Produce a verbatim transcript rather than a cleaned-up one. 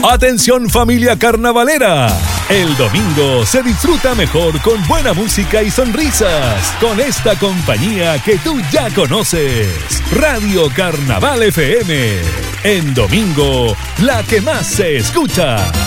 Atención familia carnavalera. El domingo se disfruta mejor con buena música y sonrisas. Con esta compañía que tú ya conoces. Radio Carnaval F M. En domingo, la que más se escucha.